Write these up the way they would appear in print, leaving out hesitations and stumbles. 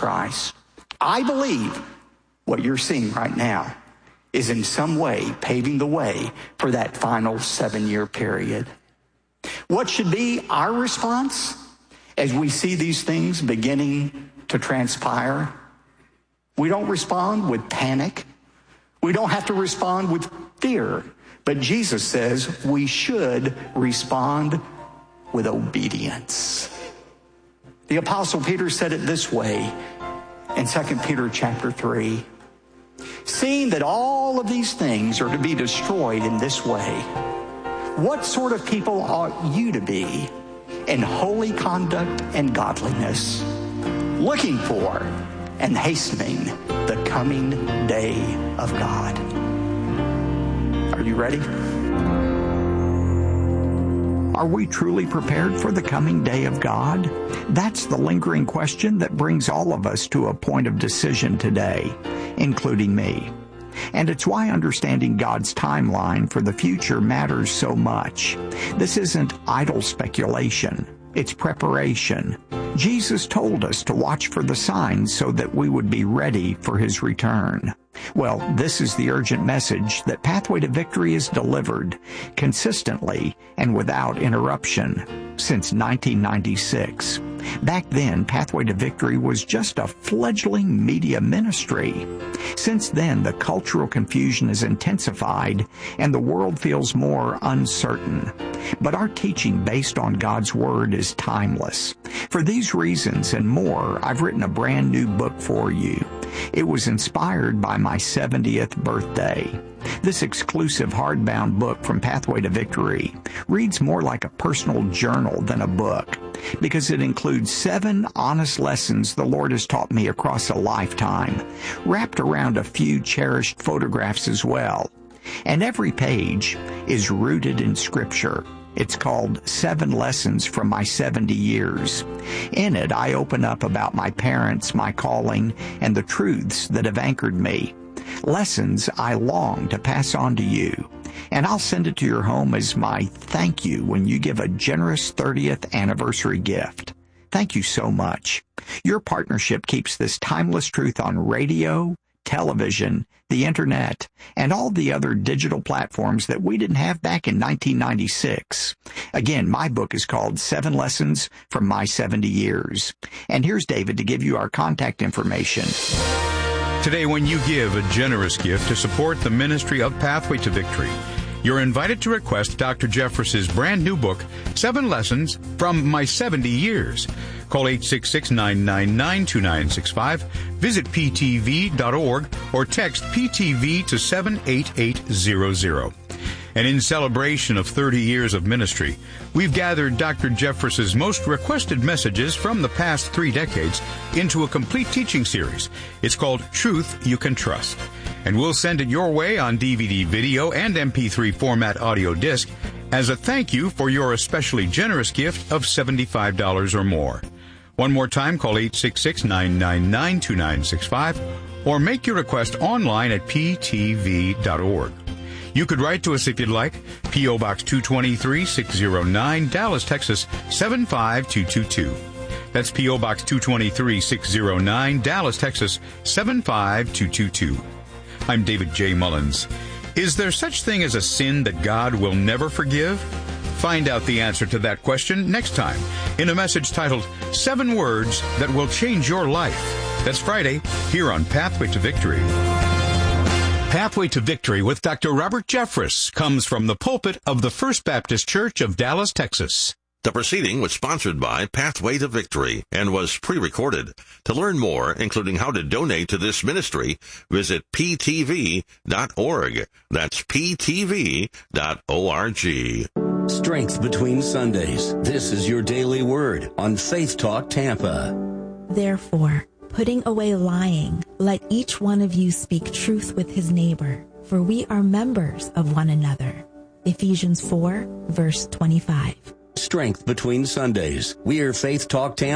Christ. I believe what you're seeing right now is in some way paving the way for that final 7-year period. What should be our response as we see these things beginning to transpire? We don't respond with panic. We don't have to respond with fear. But Jesus says we should respond with obedience. The Apostle Peter said it this way in 2 Peter chapter 3. Seeing that all of these things are to be destroyed in this way, what sort of people ought you to be in holy conduct and godliness, looking for and hastening the coming day of God? Are you ready? Are we truly prepared for the coming day of God? That's the lingering question that brings all of us to a point of decision today, including me. And it's why understanding God's timeline for the future matters so much. This isn't idle speculation. It's preparation. Jesus told us to watch for the signs so that we would be ready for his return. Well, this is the urgent message that Pathway to Victory has delivered consistently and without interruption since 1996. Back then, Pathway to Victory was just a fledgling media ministry. Since then, the cultural confusion has intensified and the world feels more uncertain. But our teaching based on God's Word is timeless. For these reasons and more, I've written a brand new book for you. It was inspired by my 70th birthday. This exclusive hardbound book from Pathway to Victory reads more like a personal journal than a book because it includes 7 honest lessons the Lord has taught me across a lifetime, wrapped around a few cherished photographs as well. And every page is rooted in Scripture. It's called 7 Lessons from My 70 Years. In it, I open up about my parents, my calling, and the truths that have anchored me. Lessons I long to pass on to you. And I'll send it to your home as my thank you when you give a generous 30th anniversary gift. Thank you so much. Your partnership keeps this timeless truth on radio, television, the internet, and all the other digital platforms that we didn't have back in 1996. Again, my book is called 7 Lessons from My 70 Years. And here's David to give you our contact information. Today, when you give a generous gift to support the ministry of Pathway to Victory, you're invited to request Dr. Jeffress's brand new book, 7 Lessons from My 70 Years. Call 866-999-2965, visit ptv.org, or text PTV to 78800. And in celebration of 30 years of ministry, we've gathered Dr. Jeffress's most requested messages from the past 3 decades into a complete teaching series. It's called Truth You Can Trust. And we'll send it your way on DVD, video, and MP3 format audio disc as a thank you for your especially generous gift of $75 or more. One more time, call 866-999-2965 or make your request online at ptv.org. You could write to us if you'd like. P.O. Box 223-609, Dallas, Texas, 75222. That's P.O. Box 223-609, Dallas, Texas, 75222. I'm David J. Mullins. Is there such thing as a sin that God will never forgive? Find out the answer to that question next time in a message titled 7 Words That Will Change Your Life. That's Friday here on Pathway to Victory. Pathway to Victory with Dr. Robert Jeffress comes from the pulpit of the First Baptist Church of Dallas, Texas. The proceeding was sponsored by Pathway to Victory and was pre-recorded. To learn more, including how to donate to this ministry, visit ptv.org. That's ptv.org. Strength Between Sundays. This is your daily word on Faith Talk Tampa. Therefore, putting away lying, let each one of you speak truth with his neighbor, for we are members of one another. Ephesians 4, verse 25. Strength Between Sundays. We're Faith Talk Tampa.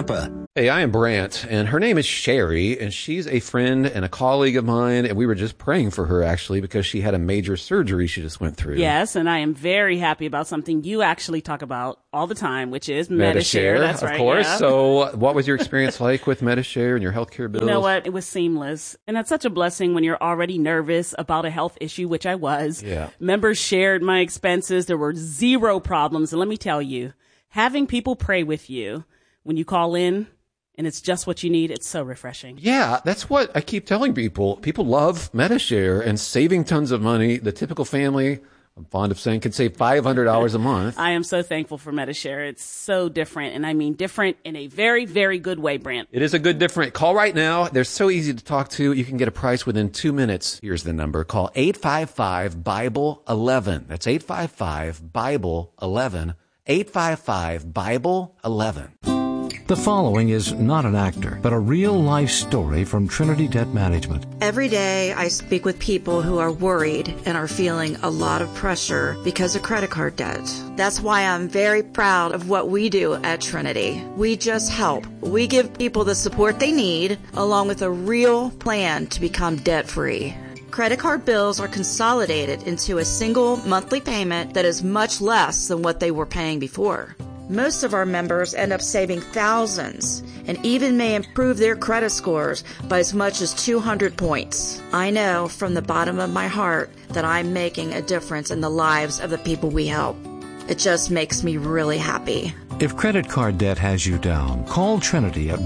Hey, I am Brant, and her name is Sherry, and she's a friend and a colleague of mine, and we were just praying for her, actually, because she had a major surgery she just went through. Yes, and I am very happy about something you actually talk about all the time, which is Medi-Share. That's right. Of course. Yeah. So what was your experience like with Medi-Share and your healthcare bills? You know what? It was seamless. And that's such a blessing when you're already nervous about a health issue, which I was. Yeah. Members shared my expenses. There were zero problems. And let me tell you, having people pray with you when you call in, and it's just what you need, it's so refreshing. Yeah, that's what I keep telling people. People love Medi-Share and saving tons of money. The typical family, I'm fond of saying, can save $500 a month. I am so thankful for Medi-Share. It's so different, and I mean different in a very, very good way, Brant. It is a good different. Call right now. They're so easy to talk to. You can get a price within 2 minutes. Here's the number. Call 855-BIBLE-11. That's 855-BIBLE-11. 855-BIBLE-11. The following is not an actor, but a real-life story from Trinity Debt Management. Every day I speak with people who are worried and are feeling a lot of pressure because of credit card debt. That's why I'm very proud of what we do at Trinity. We just help. We give people the support they need, along with a real plan to become debt-free. Credit card bills are consolidated into a single monthly payment that is much less than what they were paying before. Most of our members end up saving thousands and even may improve their credit scores by as much as 200 points. I know from the bottom of my heart that I'm making a difference in the lives of the people we help. It just makes me really happy. If credit card debt has you down, call Trinity at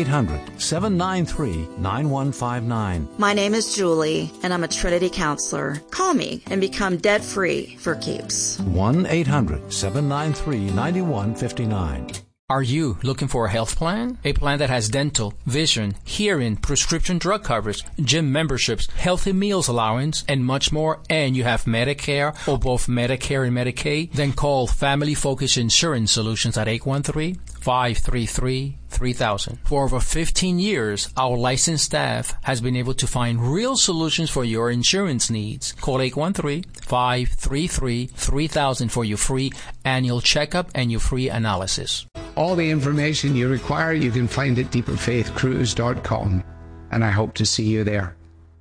1-800-793-9159. My name is Julie, and I'm a Trinity counselor. Call me and become debt-free for keeps. 1-800-793-9159. Are you looking for a health plan? A plan that has dental, vision, hearing, prescription drug coverage, gym memberships, healthy meals allowance, and much more, and you have Medicare or both Medicare and Medicaid? Then call Family Focus Insurance Solutions at 813-533-3000. For over 15 years, our licensed staff has been able to find real solutions for your insurance needs. Call 813-533-3000 for your free annual checkup and your free analysis. All the information you require you can find at deeperfaithcruise.com, and I hope to see you there.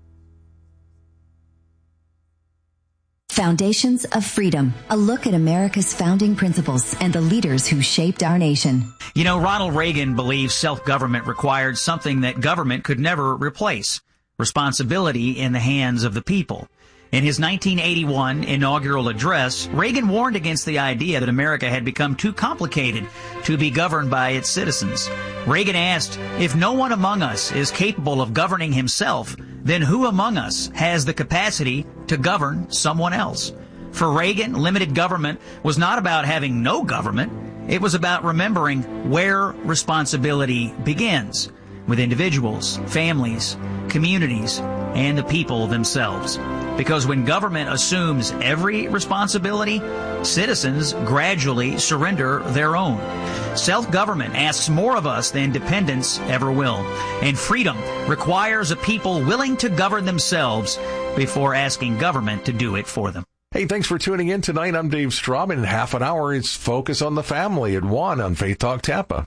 Foundations of Freedom, a look at America's founding principles and the leaders who shaped our nation. You know, Ronald Reagan believed self-government required something that government could never replace: responsibility in the hands of the people. In his 1981 inaugural address, Reagan warned against the idea that America had become too complicated to be governed by its citizens. Reagan asked, if no one among us is capable of governing himself, then who among us has the capacity to govern someone else? For Reagan, limited government was not about having no government. It was about remembering where responsibility begins, with individuals, families, communities, and the people themselves. Because when government assumes every responsibility, citizens gradually surrender their own. Self-government asks more of us than dependence ever will. And freedom requires a people willing to govern themselves before asking government to do it for them. Hey, thanks for tuning in tonight. I'm Dave Straub. In half an hour, it's Focus on the Family at 1 on Faith Talk Tampa.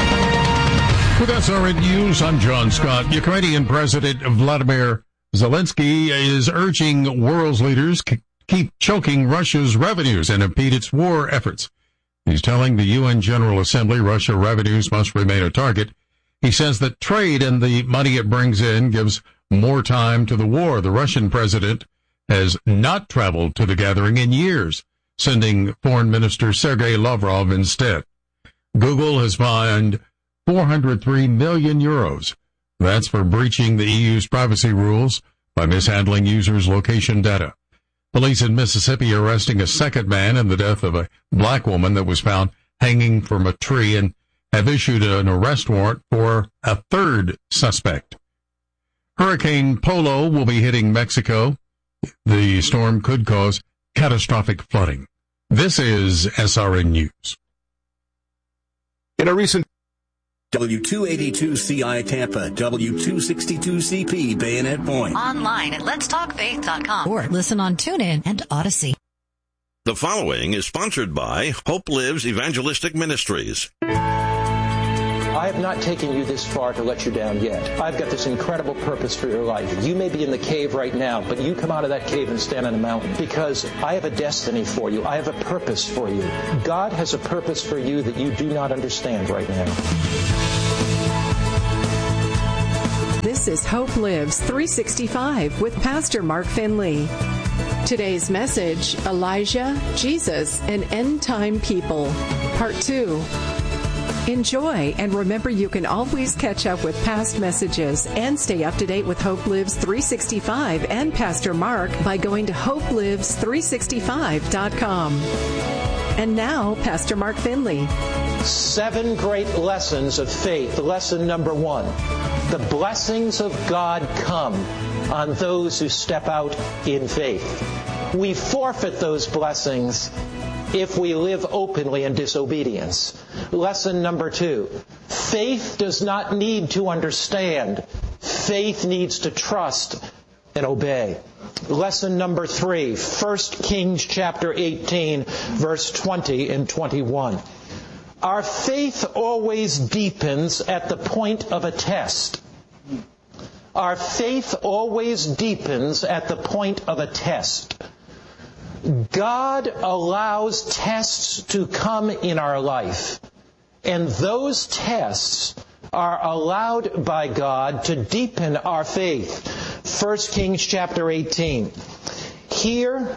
With SRN News, I'm John Scott. Ukrainian President Vladimir Zelensky is urging world's leaders to keep choking Russia's revenues and impede its war efforts. He's telling the UN General Assembly Russia revenues must remain a target. He says that trade and the money it brings in gives more time to the war. The Russian president has not traveled to the gathering in years, sending Foreign Minister Sergei Lavrov instead. Google has fined 403 million euros. That's for breaching the EU's privacy rules by mishandling users' location data. Police in Mississippi arresting a second man in the death of a black woman that was found hanging from a tree and have issued an arrest warrant for a third suspect. Hurricane Polo will be hitting Mexico. The storm could cause catastrophic flooding. This is SRN News. In a recent W282CI Tampa, W262CP Bayonet Point. Online at letstalkfaith.com or listen on TuneIn and Odyssey. The following is sponsored by Hope Lives Evangelistic Ministries. I have not taken you this far to let you down yet. I've got this incredible purpose for your life. You may be in the cave right now, but you come out of that cave and stand on a mountain, because I have a destiny for you. I have a purpose for you. God has a purpose for you that you do not understand right now. This is Hope Lives 365 with Pastor Mark Finley. Today's message, Elijah, Jesus, and End Time People, Part 2. Enjoy, and remember you can always catch up with past messages and stay up to date with Hope Lives 365 and Pastor Mark by going to hopelives365.com. And now, Pastor Mark Finley. 7 great lessons of faith. Lesson number 1. The blessings of God come on those who step out in faith. We forfeit those blessings if we live openly in disobedience. Lesson number 2. Faith does not need to understand. Faith needs to trust and obey. Lesson number 3. 1 Kings chapter 18, verse 20 and 21. Our faith always deepens at the point of a test. Our faith always deepens at the point of a test. God allows tests to come in our life, and those tests are allowed by God to deepen our faith. 1 Kings chapter 18. Here,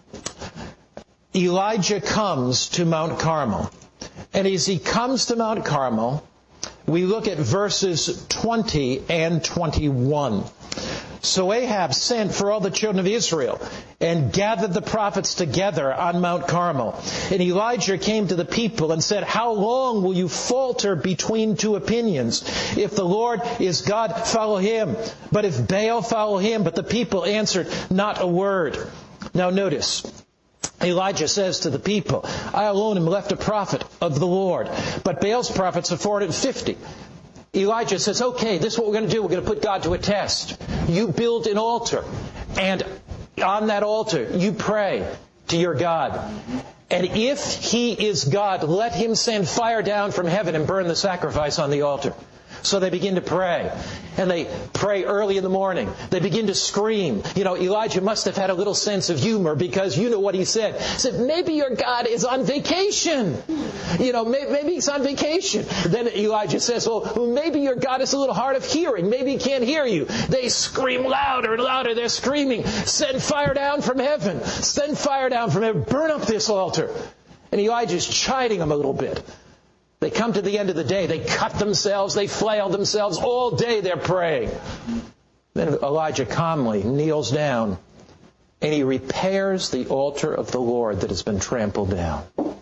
Elijah comes to Mount Carmel. And as he comes to Mount Carmel, we look at verses 20 and 21. So Ahab sent for all the children of Israel and gathered the prophets together on Mount Carmel. And Elijah came to the people and said, "How long will you falter between two opinions? If the Lord is God, follow him. But if Baal, follow him." But the people answered not a word. Now notice, Elijah says to the people, "I alone am left a prophet of the Lord, but Baal's prophets are 450. Elijah says, "Okay, this is what we're going to do. We're going to put God to a test. You build an altar, and on that altar you pray to your God. And if he is God, let him send fire down from heaven and burn the sacrifice on the altar." So they begin to pray. And they pray early in the morning. They begin to scream. You know, Elijah must have had a little sense of humor, because you know what he said. He said, "Maybe your God is on vacation. You know, maybe he's on vacation." Then Elijah says, "Well, maybe your God is a little hard of hearing. Maybe he can't hear you." They scream louder and louder. They're screaming, "Send fire down from heaven. Send fire down from heaven. Burn up this altar." And Elijah's chiding them a little bit. They come to the end of the day. They cut themselves. They flail themselves. All day they're praying. Then Elijah calmly kneels down, and he repairs the altar of the Lord that has been trampled down.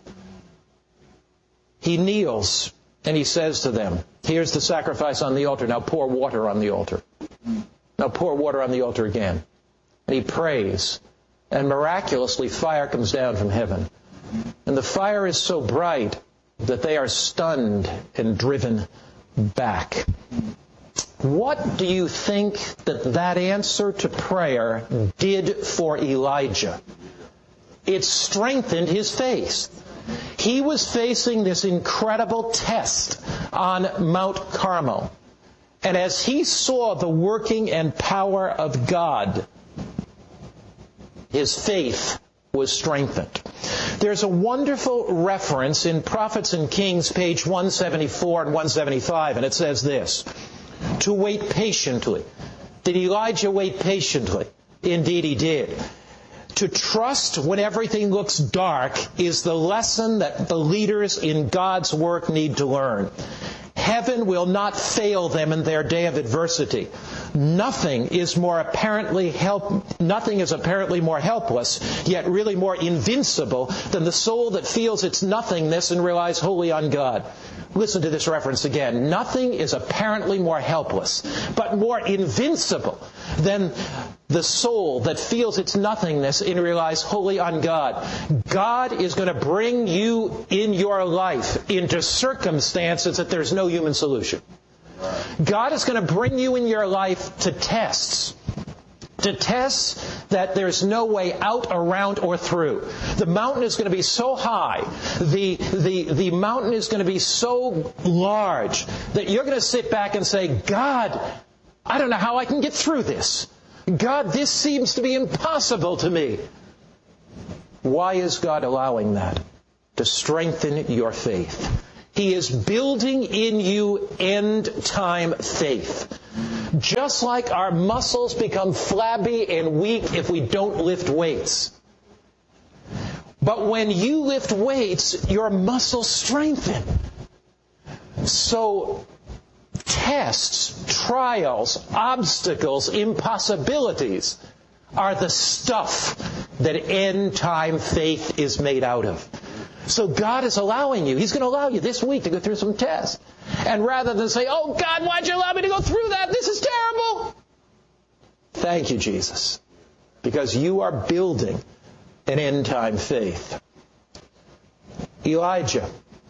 He kneels, and he says to them, "Here's the sacrifice on the altar. Now pour water on the altar." Now pour water on the altar again. And he prays, and miraculously fire comes down from heaven. And the fire is so bright that they are stunned and driven back. What do you think that answer to prayer did for Elijah? It strengthened his faith. He was facing this incredible test on Mount Carmel. And as he saw the working and power of God, his faith was strengthened. There's a wonderful reference in Prophets and Kings, page 174 and 175, and it says this: to wait patiently. Did Elijah wait patiently? Indeed he did. To trust when everything looks dark is the lesson that the leaders in God's work need to learn. Heaven will not fail them in their day of adversity. Nothing is apparently more helpless, yet really more invincible than the soul that feels its nothingness and relies wholly on God. Listen to this reference again. Nothing is apparently more helpless, but more invincible than the soul that feels its nothingness and relies wholly on God. God is going to bring you in your life into circumstances that there's no human solution. God is going to bring you in your life to tests to tests that there's no way out, around, or through. The mountain is going to be so high, the mountain is going to be so large that you're going to sit back and say, God, I don't know how I can get through this. God, this seems to be impossible to me. Why is God allowing that? To strengthen your faith. He is building in you end-time faith. Just like our muscles become flabby and weak if we don't lift weights. But when you lift weights, your muscles strengthen. So, tests, trials, obstacles, impossibilities are the stuff that end-time faith is made out of. So God is allowing you. He's going to allow you this week to go through some tests. And rather than say, oh God, why'd you allow me to go through that? This is terrible. Thank you, Jesus. Because you are building an end-time faith. Elijah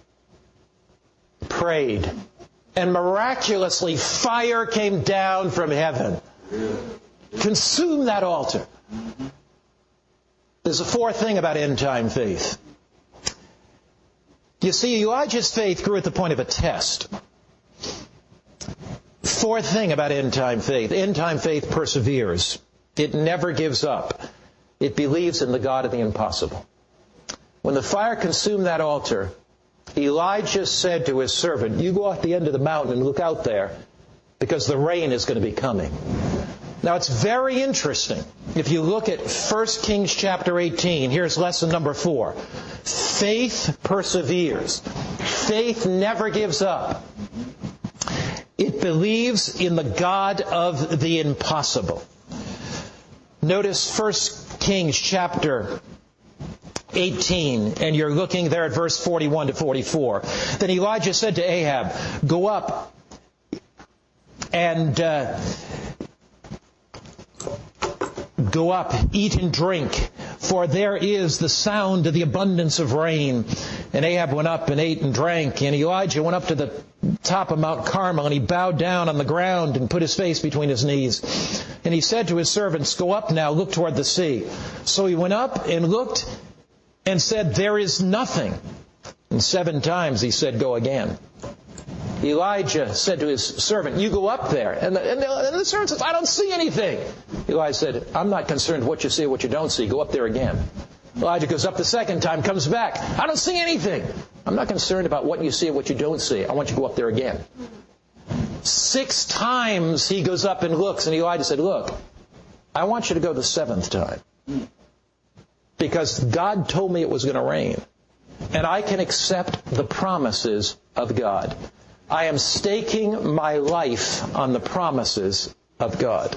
prayed, and miraculously fire came down from heaven. Consume that altar. There's a fourth thing about end-time faith. You see, Elijah's faith grew at the point of a test. Fourth thing about end-time faith. End-time faith perseveres. It never gives up. It believes in the God of the impossible. When the fire consumed that altar, Elijah said to his servant, you go at the end of the mountain and look out there, because the rain is going to be coming. Now, it's very interesting. If you look at 1 Kings chapter 18, here's lesson number 4. Faith perseveres. Faith never gives up. It believes in the God of the impossible. Notice 1 Kings chapter 18, and you're looking there at verse 41 to 44. Then Elijah said to Ahab, go up and go up, eat and drink, for there is the sound of the abundance of rain. And Ahab went up and ate and drank, and Elijah went up to the top of Mount Carmel, and he bowed down on the ground and put his face between his knees. And he said to his servants, go up now, look toward the sea. So he went up and looked and said, there is nothing. And 7 times he said, go again. Elijah said to his servant, you go up there. And the servant says, I don't see anything. Elijah said, I'm not concerned what you see or what you don't see. Go up there again. Elijah goes up the second time, comes back. I don't see anything. I'm not concerned about what you see or what you don't see. I want you to go up there again. 6 times he goes up and looks, and Elijah said, look, I want you to go the 7th time. Because God told me it was going to rain. And I can accept the promises of God. I am staking my life on the promises of God.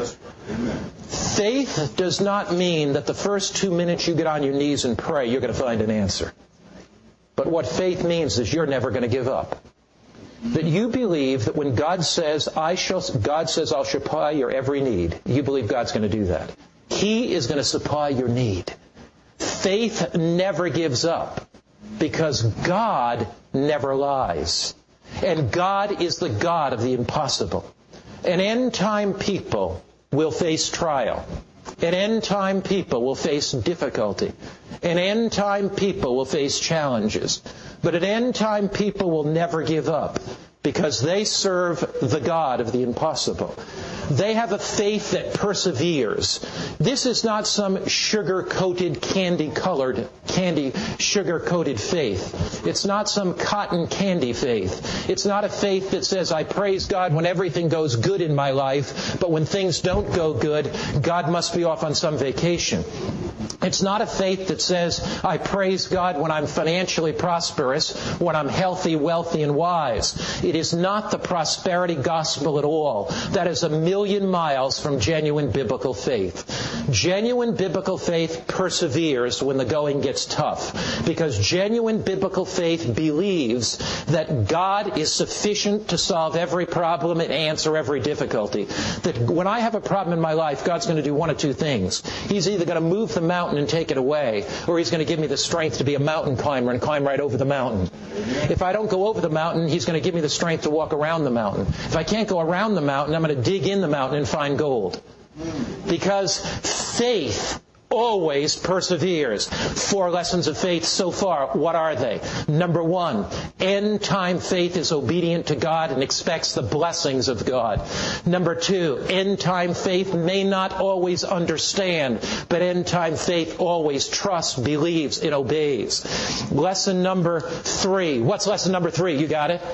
Faith does not mean that the first 2 minutes you get on your knees and pray, you're going to find an answer. But what faith means is you're never going to give up. That you believe that when God says, I'll supply your every need, you believe God's going to do that. He is going to supply your need. Faith never gives up because God never lies. And God is the God of the impossible. An end-time people will face trial. An end-time people will face difficulty. An end-time people will face challenges. But an end-time people will never give up because they serve the God of the impossible. They have a faith that perseveres. This is not some sugar-coated, sugar-coated faith. It's not some cotton candy faith. It's not a faith that says, I praise God when everything goes good in my life, but when things don't go good, God must be off on some vacation. It's not a faith that says, I praise God when I'm financially prosperous, when I'm healthy, wealthy, and wise. It is not the prosperity gospel at all. That is a million miles from genuine biblical faith. Genuine biblical faith perseveres when the going gets tough. Because genuine biblical faith believes that God is sufficient to solve every problem and answer every difficulty. That when I have a problem in my life, God's going to do one of two things. He's either going to move the mountain and take it away, or He's going to give me the strength to be a mountain climber and climb right over the mountain. If I don't go over the mountain, He's going to give me the strength to walk around the mountain. If I can't go around the mountain, I'm going to dig in the mountain and find gold. Because faith always perseveres. 4 lessons of faith so far. What are they? Number 1, end-time faith is obedient to God and expects the blessings of God. Number 2, end-time faith may not always understand, but end-time faith always trusts, believes, and obeys. Lesson number 3. What's lesson number 3? You got it?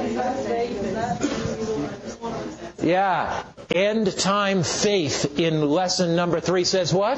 Yeah. End-time faith in lesson number 3 says what?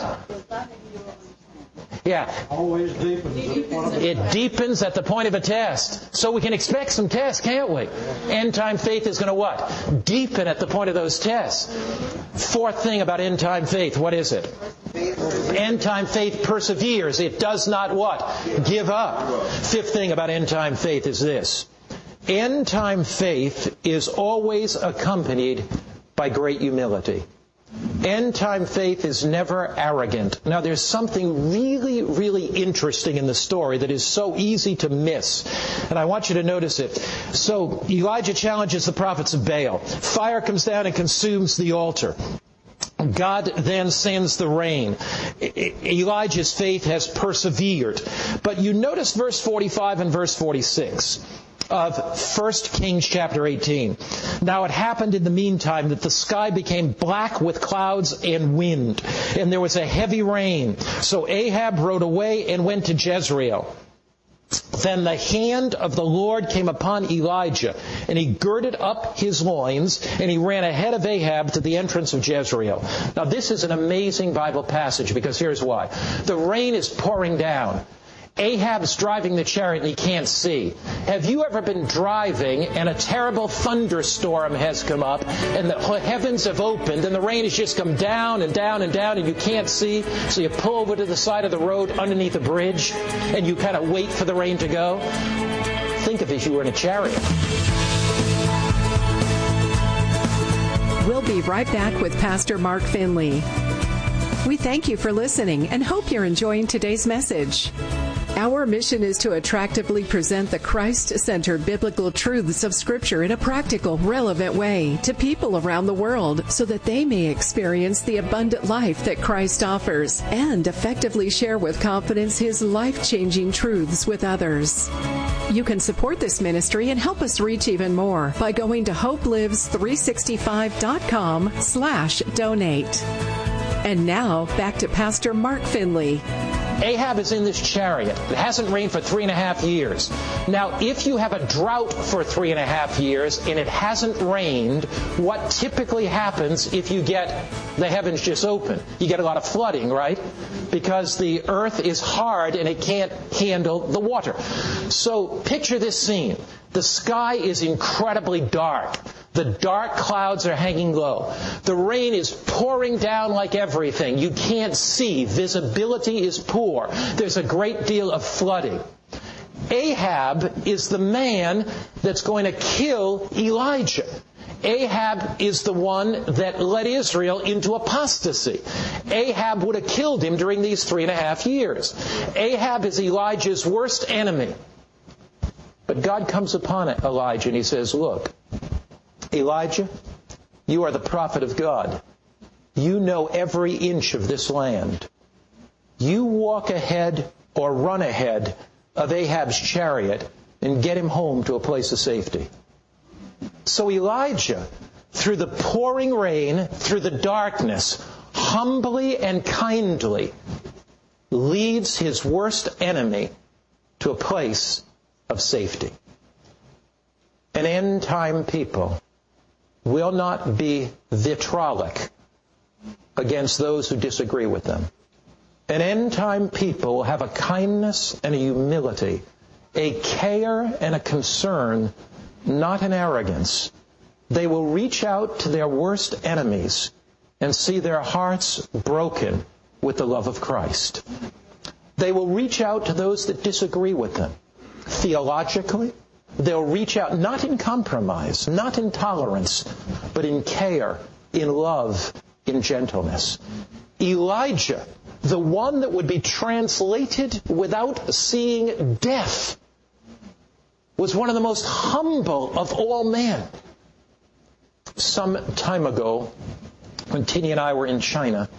Yeah. Always deepens. It deepens at the point of a test. So we can expect some tests, can't we? End-time faith is going to what? Deepen at the point of those tests. 4th thing about end-time faith, what is it? End-time faith perseveres. It does not what? Give up. 5th thing about end-time faith is this. End-time faith is always accompanied by great humility. End-time faith is never arrogant. Now, there's something really, really interesting in the story that is so easy to miss. And I want you to notice it. So, Elijah challenges the prophets of Baal. Fire comes down and consumes the altar. God then sends the rain. Elijah's faith has persevered. But you notice verse 45 and verse 46. Of 1 Kings chapter 18. Now it happened in the meantime that the sky became black with clouds and wind, and there was a heavy rain. So Ahab rode away and went to Jezreel. Then the hand of the Lord came upon Elijah, and he girded up his loins, and he ran ahead of Ahab to the entrance of Jezreel. Now this is an amazing Bible passage, because here's why. The rain is pouring down. Ahab's driving the chariot and he can't see. Have you ever been driving and a terrible thunderstorm has come up and the heavens have opened and the rain has just come down and down and down and you can't see? So you pull over to the side of the road underneath a bridge and you kind of wait for the rain to go? Think of it as you were in a chariot. We'll be right back with Pastor Mark Finley. We thank you for listening and hope you're enjoying today's message. Our mission is to attractively present the Christ-centered biblical truths of Scripture in a practical, relevant way to people around the world so that they may experience the abundant life that Christ offers and effectively share with confidence His life-changing truths with others. You can support this ministry and help us reach even more by going to hopelives365.com/donate. And now, back to Pastor Mark Finley. Ahab is in this chariot. It hasn't rained for 3.5 years. Now, if you have a drought for 3.5 years and it hasn't rained, what typically happens if you get the heavens just open? You get a lot of flooding, right? Because the earth is hard and it can't handle the water. So picture this scene. The sky is incredibly dark. The dark clouds are hanging low. The rain is pouring down like everything. You can't see. Visibility is poor. There's a great deal of flooding. Ahab is the man that's going to kill Elijah. Ahab is the one that led Israel into apostasy. Ahab would have killed him during these 3.5 years. Ahab is Elijah's worst enemy. But God comes upon Elijah and he says, look, Elijah, you are the prophet of God. You know every inch of this land. You walk ahead or run ahead of Ahab's chariot and get him home to a place of safety. So Elijah, through the pouring rain, through the darkness, humbly and kindly leads his worst enemy to a place of safety. An end-time people will not be vitriolic against those who disagree with them. An end-time people will have a kindness and a humility, a care and a concern, not an arrogance. They will reach out to their worst enemies and see their hearts broken with the love of Christ. They will reach out to those that disagree with them. Theologically, they'll reach out not in compromise, not in tolerance, but in care, in love, in gentleness. Elijah, the one that would be translated without seeing death, was one of the most humble of all men. Some time ago, when Tini and I were in China.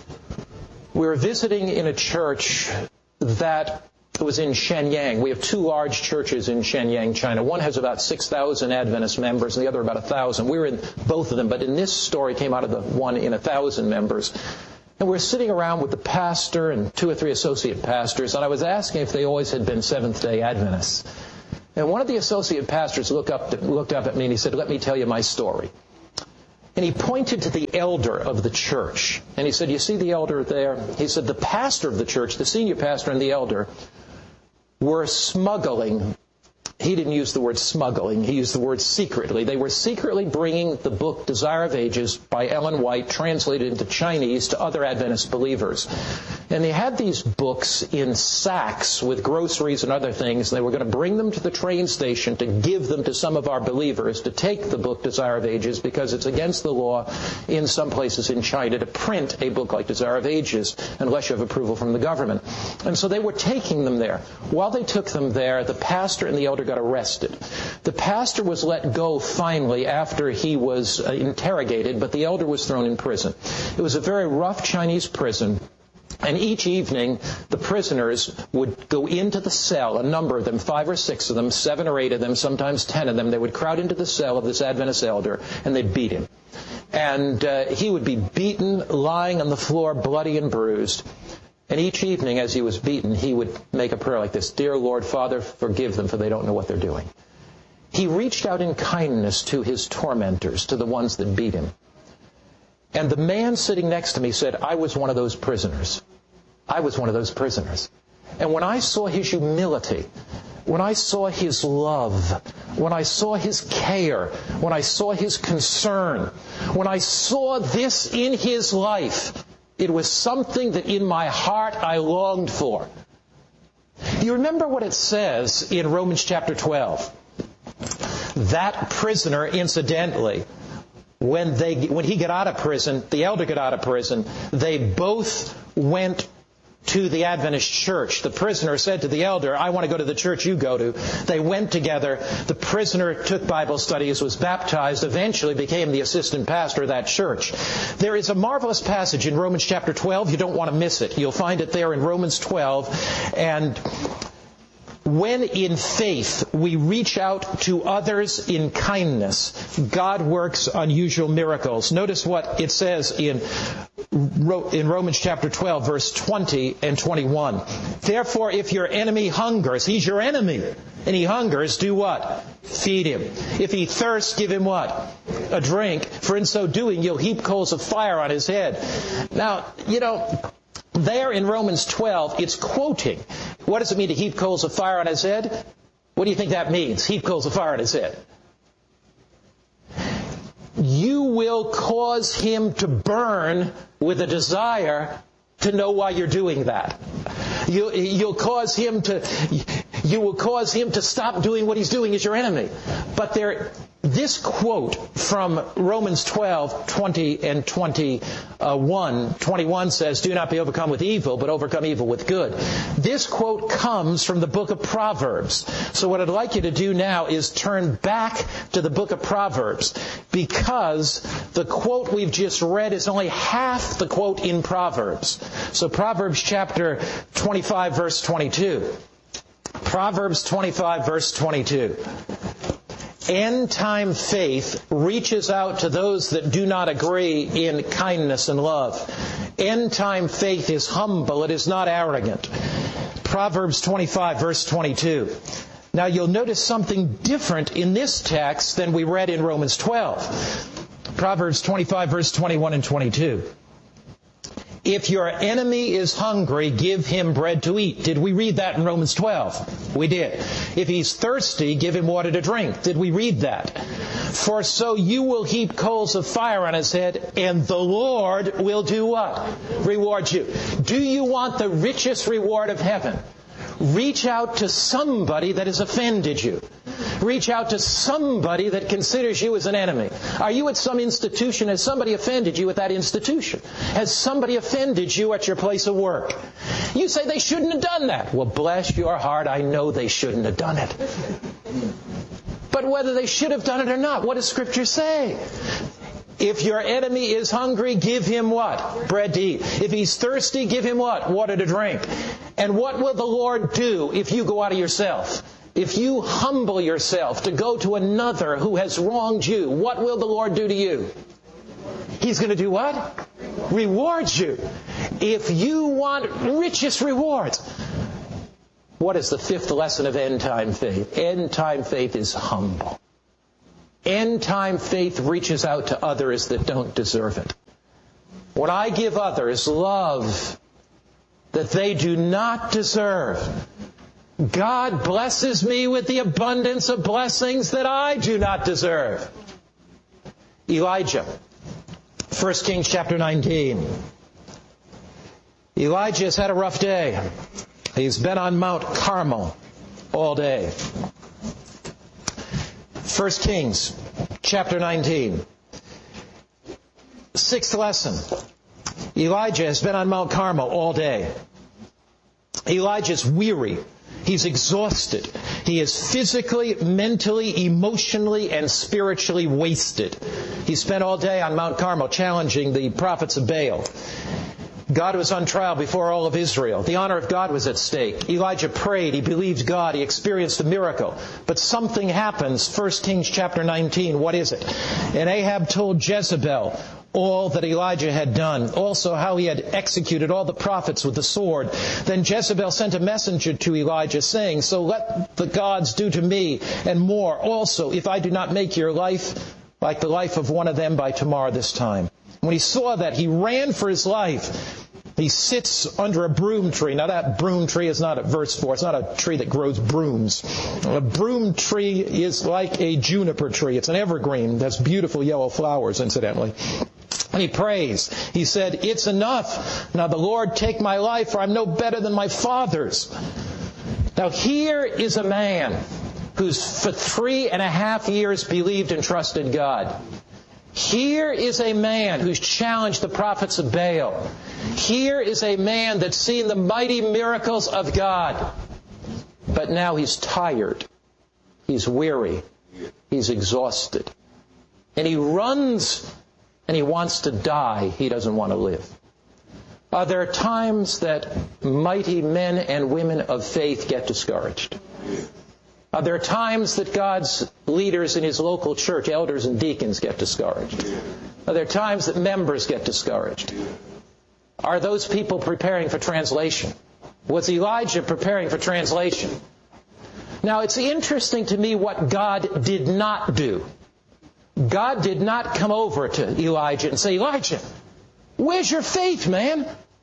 We were visiting in a church that was in Shenyang. We have two large churches in Shenyang, China. One has about 6,000 Adventist members, and the other about 1,000. We were in both of them, but in this story came out of the one in 1,000 members. And we were sitting around with the pastor and 2 or 3 associate pastors, and I was asking if they always had been Seventh-day Adventists. And one of the associate pastors looked up at me and he said, "Let me tell you my story." And he pointed to the elder of the church. And he said, "You see the elder there?" He said, "The pastor of the church, the senior pastor and the elder, were smuggling." He didn't use the word smuggling. He used the word secretly. They were secretly bringing the book Desire of Ages by Ellen White, translated into Chinese, to other Adventist believers. And they had these books in sacks with groceries and other things. They were going to bring them to the train station to give them to some of our believers to take the book Desire of Ages, because it's against the law in some places in China to print a book like Desire of Ages unless you have approval from the government. And so they were taking them there. While they took them there, the pastor and the elder got arrested. The pastor was let go finally after he was interrogated, but the elder was thrown in prison. It was a very rough Chinese prison. And each evening, the prisoners would go into the cell, a number of them, 5 or 6 of them, 7 or 8 of them, sometimes 10 of them. They would crowd into the cell of this Adventist elder, and they'd beat him. And he would be beaten, lying on the floor, bloody and bruised. And each evening, as he was beaten, he would make a prayer like this: "Dear Lord, Father, forgive them, for they don't know what they're doing." He reached out in kindness to his tormentors, to the ones that beat him. And the man sitting next to me said, "I was one of those prisoners. I was one of those prisoners." And when I saw his humility, when I saw his love, when I saw his care, when I saw his concern, when I saw this in his life, it was something that in my heart I longed for. You remember what it says in Romans chapter 12? That prisoner, incidentally, when he got out of prison, the elder got out of prison, they both went to the Adventist church. The prisoner said to the elder, "I want to go to the church you go to." They went together. The prisoner took Bible studies, was baptized, eventually became the assistant pastor of that church. There is a marvelous passage in Romans chapter 12. You don't want to miss it. You'll find it there in Romans 12. And when in faith we reach out to others in kindness, God works unusual miracles. Notice what it says in Romans chapter 12, verse 20 and 21. "Therefore, if your enemy hungers," he's your enemy, and he hungers, do what? Feed him. "If he thirsts, give him what? A drink. For in so doing, you'll heap coals of fire on his head." Now, there in Romans 12, it's quoting. What does it mean to heap coals of fire on his head? What do you think that means, heap coals of fire on his head? You will cause him to burn with a desire to know why you're doing that. You will cause him to stop doing what he's doing as your enemy. But this quote from Romans 12, 20 and 21. 21 says, "Do not be overcome with evil, but overcome evil with good." This quote comes from the book of Proverbs. So what I'd like you to do now is turn back to the book of Proverbs, because the quote we've just read is only half the quote in Proverbs. So Proverbs chapter 25, verse 22. Proverbs 25, verse 22. End-time faith reaches out to those that do not agree in kindness and love. End-time faith is humble. It is not arrogant. Proverbs 25, verse 22. Now you'll notice something different in this text than we read in Romans 12. Proverbs 25, verse 21 and 22. "If your enemy is hungry, give him bread to eat." Did we read that in Romans 12? We did. "If he's thirsty, give him water to drink." Did we read that? "For so you will heap coals of fire on his head, and the Lord will do what? Reward you." Do you want the richest reward of heaven? Reach out to somebody that has offended you. Reach out to somebody that considers you as an enemy. Are you at some institution? Has somebody offended you at that institution? Has somebody offended you at your place of work? You say they shouldn't have done that. Well, bless your heart, I know they shouldn't have done it. But whether they should have done it or not, what does Scripture say? If your enemy is hungry, give him what? Bread to eat. If he's thirsty, give him what? Water to drink. And what will the Lord do if you go out of yourself? If you humble yourself to go to another who has wronged you, what will the Lord do to you? He's going to do what? Rewards you. If you want richest rewards. What is the fifth lesson of end-time faith? End-time faith is humble. End-time faith reaches out to others that don't deserve it. When I give others love that they do not deserve, God blesses me with the abundance of blessings that I do not deserve. Elijah, 1 Kings chapter 19. Elijah has had a rough day. He's been on Mount Carmel all day. 1 Kings chapter 19. Sixth lesson. Elijah has been on Mount Carmel all day. Elijah's weary. He's exhausted. He is physically, mentally, emotionally, and spiritually wasted. He spent all day on Mount Carmel challenging the prophets of Baal. God was on trial before all of Israel. The honor of God was at stake. Elijah prayed. He believed God. He experienced a miracle. But something happens. 1 Kings chapter 19. What is it? And Ahab told Jezebel all that Elijah had done, also how he had executed all the prophets with the sword. Then Jezebel sent a messenger to Elijah, saying, "So let the gods do to me, and more also, if I do not make your life like the life of one of them by tomorrow this time." When he saw that, he ran for his life. He sits under a broom tree. Now that broom tree is not at verse 4. It's not a tree that grows brooms. A broom tree is like a juniper tree. It's an evergreen. That's beautiful yellow flowers, incidentally. And he prays. He said, "It's enough. Now the Lord take my life, for I'm no better than my fathers." Now here is a man who's for 3.5 years believed and trusted God. Here is a man who's challenged the prophets of Baal. Here is a man that's seen the mighty miracles of God. But now he's tired. He's weary. He's exhausted. And he runs and he wants to die. He doesn't want to live. There are times that mighty men and women of faith get discouraged. There are times that God's leaders in His local church, elders and deacons, get discouraged. There are times that members get discouraged. Are those people preparing for translation? Was Elijah preparing for translation? Now, it's interesting to me what God did not do. God did not come over to Elijah and say, "Elijah, where's your faith, man?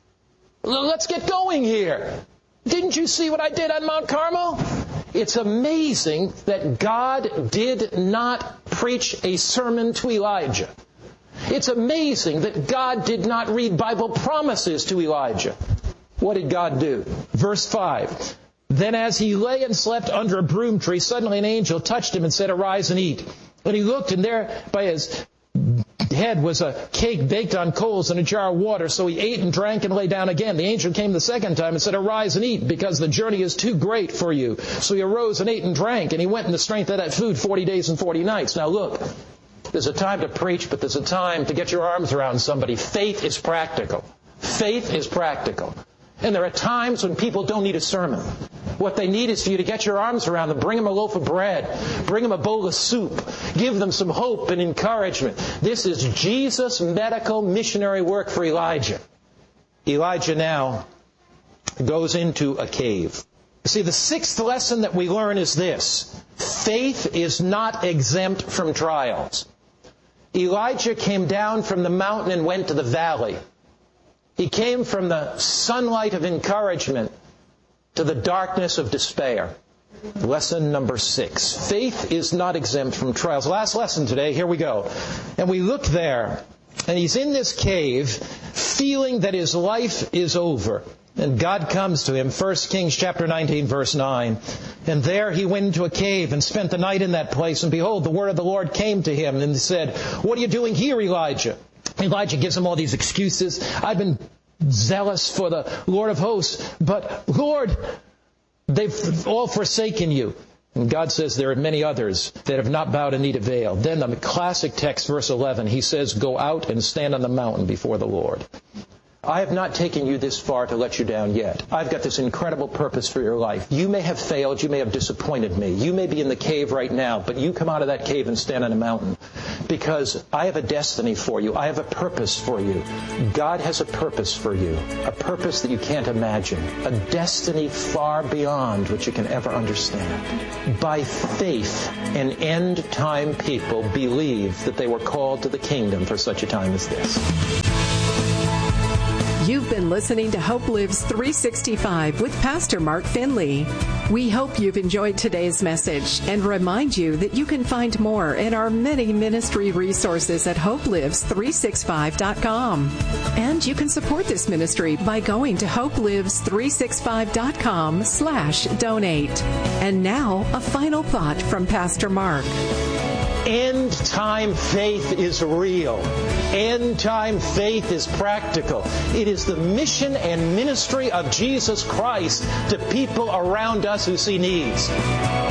Let's get going here. Didn't you see what I did on Mount Carmel?" It's amazing that God did not preach a sermon to Elijah. It's amazing that God did not read Bible promises to Elijah. What did God do? Verse 5. Then as he lay and slept under a broom tree, suddenly an angel touched him and said, "Arise and eat." And he looked, and there by his head was a cake baked on coals and a jar of water. So he ate and drank and lay down again. The angel came the second time and said, "Arise and eat, because the journey is too great for you." So he arose and ate and drank, and he went in the strength of that food 40 days and 40 nights. Now look, there's a time to preach, but there's a time to get your arms around somebody. Faith is practical. Faith is practical. And there are times when people don't need a sermon. What they need is for you to get your arms around them, bring them a loaf of bread, bring them a bowl of soup, give them some hope and encouragement. This is Jesus' medical missionary work for Elijah. Elijah now goes into a cave. See, the sixth lesson that we learn is this: faith is not exempt from trials. Elijah came down from the mountain and went to the valley. He came from the sunlight of encouragement to the darkness of despair. Lesson number 6. Faith is not exempt from trials. Last lesson today, here we go. And we look there, and he's in this cave, feeling that his life is over. And God comes to him, 1 Kings chapter 19, verse 9. And there he went into a cave and spent the night in that place. And behold, the word of the Lord came to him and said, "What are you doing here, Elijah?" Elijah gives him all these excuses. "I've been zealous for the Lord of hosts, but Lord, they've all forsaken you. And God says there are many others that have not bowed a knee to Baal. Then the classic text, verse 11, he says, go out and stand on the mountain before the Lord. I have not taken you this far to let you down yet. I've got this incredible purpose for your life. You may have failed. You may have disappointed me. You may be in the cave right now, but you come out of that cave and stand on a mountain. Because I have a destiny for you. I have a purpose for you. God has a purpose for you. A purpose that you can't imagine. A destiny far beyond what you can ever understand. By faith, an end-time people believe that they were called to the kingdom for such a time as this. You've been listening to Hope Lives 365 with Pastor Mark Finley. We hope you've enjoyed today's message and remind you that you can find more in our many ministry resources at hopelives365.com. And you can support this ministry by going to hopelives365.com/donate. And now, a final thought from Pastor Mark. End-time faith is real. End-time faith is practical. It is the mission and ministry of Jesus Christ to people around us who see needs.